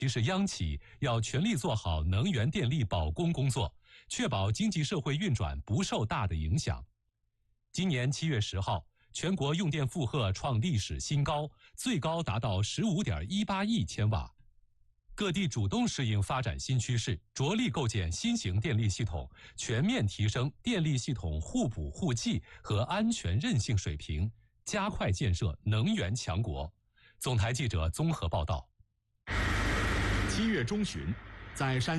其是央企要全力做好能源电力保供工作，确保经济社会运转不受大的影响。今年7月10号，全国用电负荷创历史新高，最高达到15.18亿千瓦。各地主动适应发展新趋势，着力构建新型电力系统，全面提升电力系统互补互济和安全韧性水平，加快建设能源强国。总台记者综合报道。 7月中旬，在山